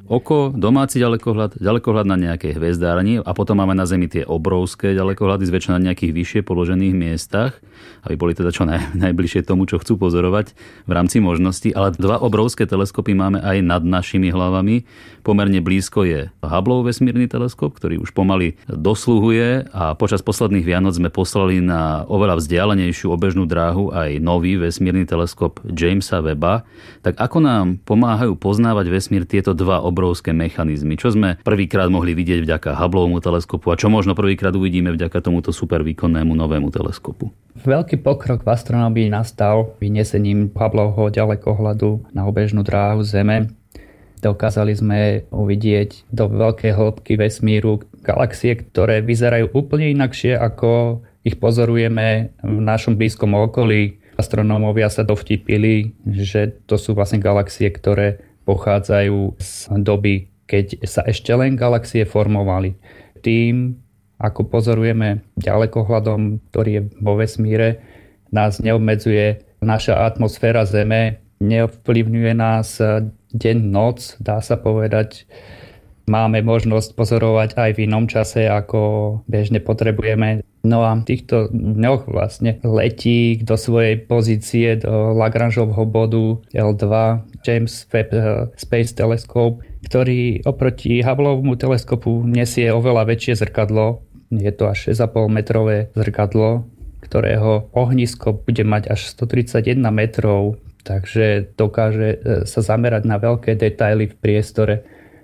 oko, domáci ďalekohľad na nejakej hviezdárni a potom máme na Zemi tie obrovské ďalekohľady, zväčša na nejakých vyššie položených miestach, aby boli teda čo najbližšie tomu, čo chcú pozorovať v rámci možností. Ale dva obrovské teleskopy máme aj nad našimi hlavami. Pomerne blízko je Hubbleov vesmírny teleskop, ktorý už pomaly dosluhuje a počas posledných Vianoc sme poslali na oveľa vzdialenejšiu obežnú dráhu aj nový vesmírny teleskop Jamesa Webba. Tak ako nám pomáhajú poznávať vesmír tieto dva obrovské mechanizmy? Čo sme prvýkrát mohli vidieť vďaka Hubbleovmu teleskopu a čo možno prvýkrát uvidíme vďaka tomuto supervýkonnému novému teleskopu? Veľký pokrok v astronómii nastal vynesením Hubbleovho ďalekohľadu na obežnú dráhu Zeme. Dokázali sme uvidieť do veľkej hĺbky vesmíru galaxie, ktoré vyzerajú úplne inakšie, ako ich pozorujeme v našom blízkom okolí. Astronómovia sa dovtipili, že to sú vlastne galaxie, ktoré pochádzajú z doby, keď sa ešte len galaxie formovali. Tým, ako pozorujeme ďalekohľadom, ktorý je vo vesmíre, nás neobmedzuje naša atmosféra Zeme, neovplyvňuje nás deň, noc, dá sa povedať. Máme možnosť pozorovať aj v inom čase, ako bežne potrebujeme. No a v týchto dňoch vlastne letí do svojej pozície do Lagrangeovho bodu L2 James Webb Space Telescope, ktorý oproti Hubbleovmu teleskopu nesie oveľa väčšie zrkadlo. Je to až 6,5 metrové zrkadlo, ktorého ohnisko bude mať až 131 metrov, takže dokáže sa zamerať na veľké detaily v priestore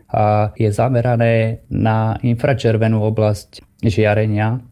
a je zamerané na infračervenú oblasť žiarenia,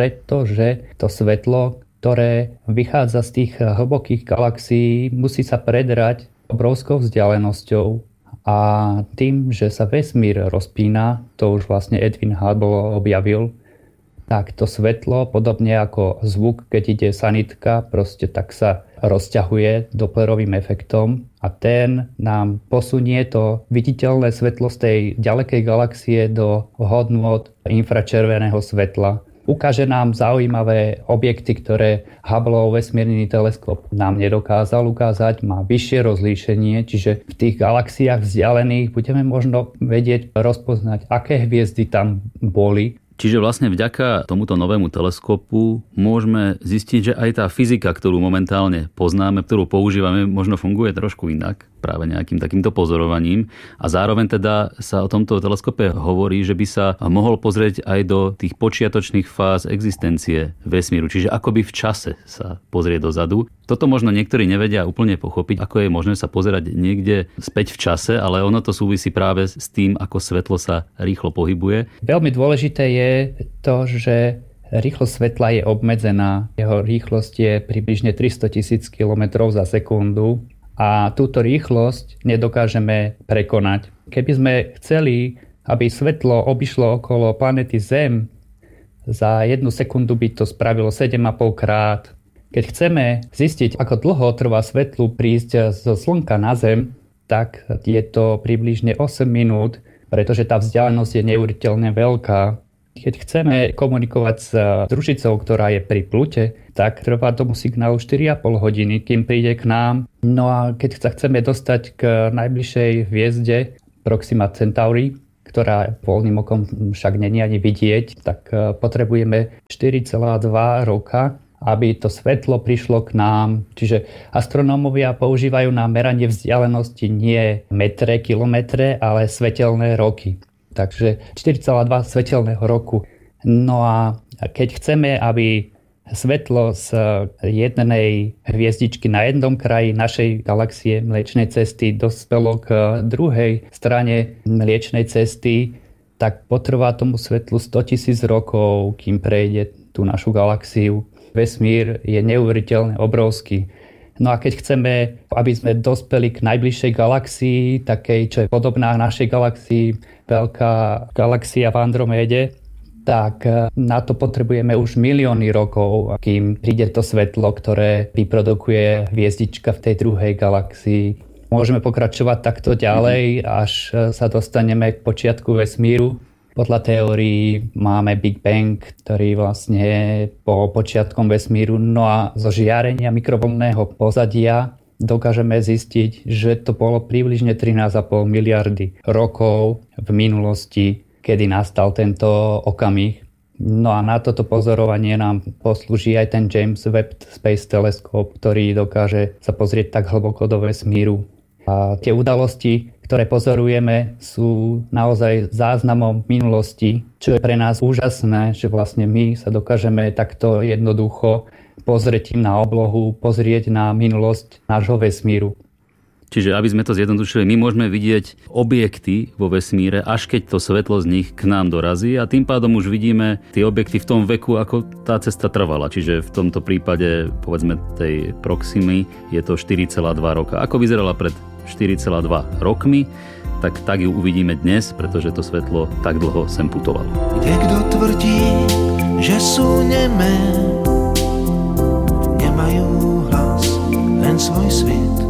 pretože to svetlo, ktoré vychádza z tých hlbokých galaxií, musí sa predrať obrovskou vzdialenosťou a tým, že sa vesmír rozpína, to už vlastne Edwin Hubble objavil, tak to svetlo, podobne ako zvuk, keď ide sanitka, proste tak sa rozťahuje Dopplerovým efektom a ten nám posunie to viditeľné svetlo z tej ďalekej galaxie do hodnôt infračerveného svetla. Ukáže nám zaujímavé objekty, ktoré Hubbleov vesmírny teleskop nám nedokázal ukázať, má vyššie rozlíšenie, čiže v tých galaxiách vzdialených budeme možno vedieť rozpoznať, aké hviezdy tam boli. Čiže vlastne vďaka tomuto novému teleskopu môžeme zistiť, že aj tá fyzika, ktorú momentálne poznáme, ktorú používame, možno funguje trošku inak, práve nejakým takýmto pozorovaním. A zároveň teda sa o tomto teleskope hovorí, že by sa mohol pozrieť aj do tých počiatočných fáz existencie vesmíru. Čiže akoby v čase sa pozrieť dozadu. Toto možno niektorí nevedia úplne pochopiť, ako je možné sa pozerať niekde späť v čase, ale ono to súvisí práve s tým, ako svetlo sa rýchlo pohybuje. Veľmi dôležité je to, že rýchlosť svetla je obmedzená. Jeho rýchlosť je približne 300 000 km za sekundu a túto rýchlosť nedokážeme prekonať. Keby sme chceli, aby svetlo obišlo okolo planety Zem, za 1 sekundu by to spravilo 7,5 krát. Keď chceme zistiť, ako dlho trvá svetlu prísť zo Slnka na Zem, tak je to približne 8 minút, pretože tá vzdialenosť je neuveriteľne veľká. Keď chceme komunikovať s družicou, ktorá je pri Plute, tak trvá tomu signálu 4,5 hodiny, kým príde k nám. No a keď sa chceme dostať k najbližšej hviezde Proxima Centauri, ktorá voľným okom však není ani vidieť, tak potrebujeme 4,2 roka, aby to svetlo prišlo k nám. Čiže astronómovia používajú na meranie vzdialenosti nie metre, kilometre, ale svetelné roky. Takže 4,2 svetelného roku. No a keď chceme, aby svetlo z jednej hviezdičky na jednom kraji našej galaxie Mliečnej cesty dospelo k druhej strane Mliečnej cesty, tak potrvá tomu svetlu 100 000 rokov, kým prejde tú našu galaxiu. Vesmír je neuveriteľne obrovský. No a keď chceme, aby sme dospeli k najbližšej galaxii, takej, čo je podobná našej galaxii, veľká galaxia v Androméde, tak na to potrebujeme už milióny rokov, kým príde to svetlo, ktoré vyprodukuje hviezdička v tej druhej galaxii. Môžeme pokračovať takto ďalej, až sa dostaneme k počiatku vesmíru. Podľa teórií máme Big Bang, ktorý vlastne po počiatkom vesmíru, no a zo žiarenia mikrovlnného pozadia dokážeme zistiť, že to bolo približne 13,5 miliardy rokov v minulosti, kedy nastal tento okamih. No a na toto pozorovanie nám poslúži aj ten James Webb Space Telescope, ktorý dokáže sa pozrieť tak hlboko do vesmíru. A tie udalosti, ktoré pozorujeme, sú naozaj záznamom minulosti, čo je pre nás úžasné, že vlastne my sa dokážeme takto jednoducho pozretím na oblohu, pozrieť na minulosť nášho vesmíru. Čiže aby sme to zjednodušili, my môžeme vidieť objekty vo vesmíre, až keď to svetlo z nich k nám dorazí a tým pádom už vidíme tie objekty v tom veku, ako tá cesta trvala. Čiže v tomto prípade, povedzme tej Proximy, je to 4,2 roka. Ako vyzerala pred 4,2 rokmi, tak ju uvidíme dnes, pretože to svetlo tak dlho sem putovalo. Kde kto tvrdí, že sú nemé, nemajú hlas, len svoj svet.